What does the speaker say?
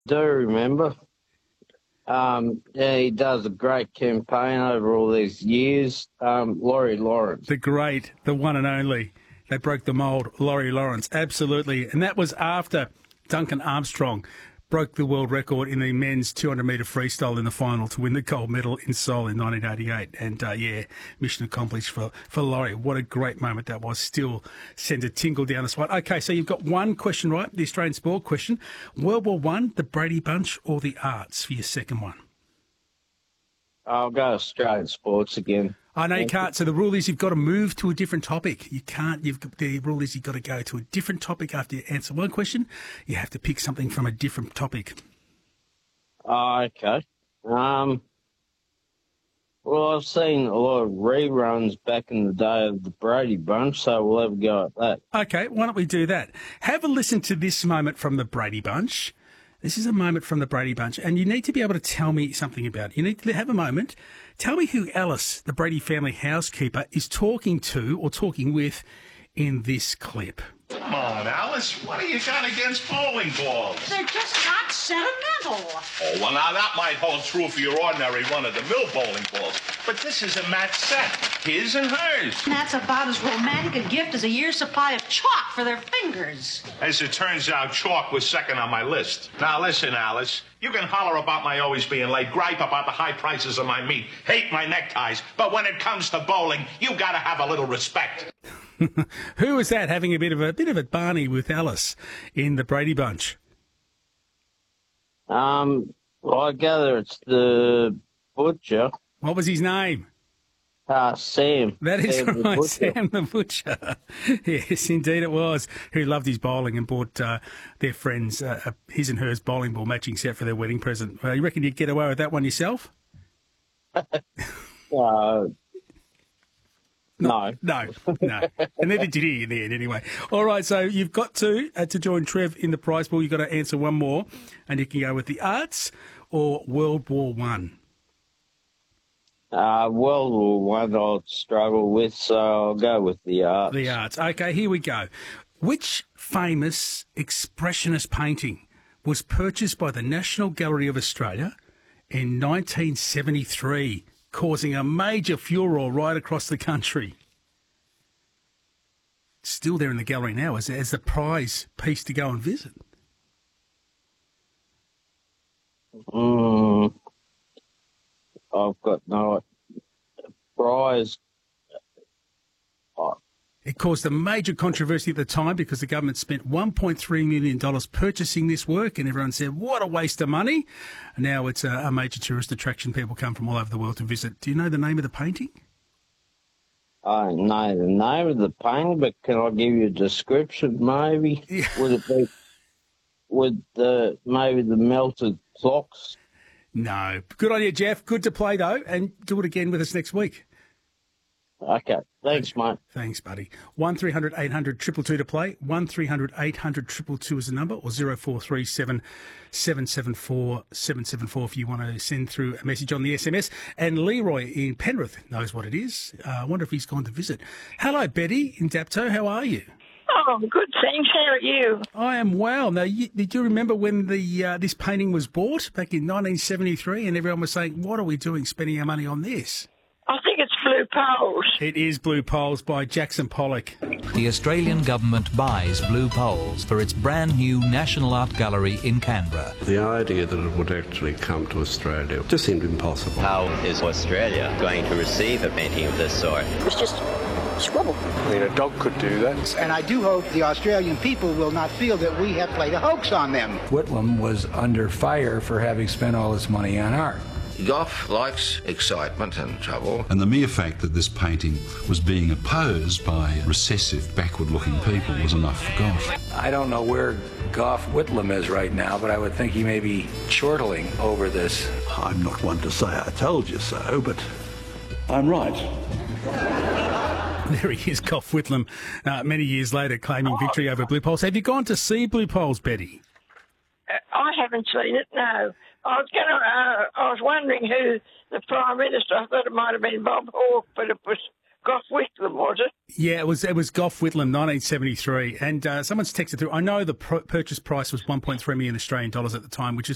Do remember. Yeah, he does a great campaign over all these years. Laurie Lawrence. The one and only. They broke the mould, Laurie Lawrence, absolutely. And that was after Duncan Armstrong broke the world record in the men's 200-metre freestyle in the final to win the gold medal in Seoul in 1988. And, mission accomplished for Laurie. What a great moment that was. Still sends a tingle down the spine. OK, so you've got one question right, the Australian sport question. World War One, the Brady Bunch or the arts for your second one? I'll go Australian sports again. I know you can't. So the rule is you've got to move to a different topic. You can't. The rule is you've got to go to a different topic after you answer one question. You have to pick something from a different topic. Okay. Well, I've seen a lot of reruns back in the day of the Brady Bunch, so we'll have a go at that. Okay, why don't we do that? Have a listen to this moment from the Brady Bunch. This is a moment from the Brady Bunch, and you need to be able to tell me something about it. You need to have a moment. Tell me who Alice, the Brady family housekeeper, is talking to or talking with in this clip. Come on, Alice. What do you got against bowling balls? They're just not sentimental. Oh, well, now that might hold true for your ordinary run-of-the-mill bowling balls. But this is a match set, his and hers. And that's about as romantic a gift as a year's supply of chalk for their fingers. As it turns out, chalk was second on my list. Now, listen, Alice. You can holler about my always being late, gripe about the high prices of my meat, hate my neckties, but when it comes to bowling, you gotta have a little respect. Who is that having a bit of a Barney with Alice in the Brady Bunch? Well, I gather it's the butcher. What was his name? Sam. That is Sam right, the Sam the Butcher. Yes, indeed it was. Who loved his bowling and bought their friends his and hers bowling ball matching set for their wedding present. You reckon you'd get away with that one yourself? No. And neither did he in the end anyway. All right, so you've got to join Trev in the prize pool. You've got to answer one more, and you can go with the arts or World War One. World War One I'll struggle with, so I'll go with the arts. The arts. Okay, here we go. Which famous expressionist painting was purchased by the National Gallery of Australia in 1973, causing a major furore right across the country? It's still there in the gallery now as the prize piece to go and visit. I've got no prize. It caused a major controversy at the time because the government spent $1.3 million purchasing this work, and everyone said, what a waste of money. And now it's a major tourist attraction. People come from all over the world to visit. Do you know the name of the painting? I don't know the name of the painting, but can I give you a description, maybe? Yeah. Would it be maybe the melted clocks? No. Good on you, Jeff. Good to play, though, and do it again with us next week. Okay. Thanks, mate. Thanks, buddy. 1300 800 222 to play. 1300 800 222 is the number, or 0437 774 774 if you want to send through a message on the SMS. And Leroy in Penrith knows what it is. I wonder if he's gone to visit. Hello, Betty in Dapto. How are you? Oh, good, thanks. How are you? I am well. Now, did you remember when this painting was bought back in 1973 and everyone was saying, what are we doing spending our money on this? I think it's Blue Poles. It is Blue Poles by Jackson Pollock. The Australian government buys Blue Poles for its brand new National Art Gallery in Canberra. The idea that it would actually come to Australia just seemed impossible. How is Australia going to receive a painting of this sort? It's just scribble. I mean, a dog could do that. And I do hope the Australian people will not feel that we have played a hoax on them. Whitlam was under fire for having spent all his money on art. Gough likes excitement and trouble. And the mere fact that this painting was being opposed by recessive, backward-looking people was enough for Gough. I don't know where Gough Whitlam is right now, but I would think he may be chortling over this. I'm not one to say I told you so, but I'm right. There he is, Gough Whitlam, many years later, claiming victory over Blue Poles. Have you gone to see Blue Poles, Betty? I haven't seen it, no. I was wondering who the Prime Minister. I thought it might have been Bob Hawke, but it was Gough Whitlam, was it? Yeah, it was Gough Whitlam, 1973. And someone's texted through. I know the purchase price was 1.3 million Australian dollars at the time, which is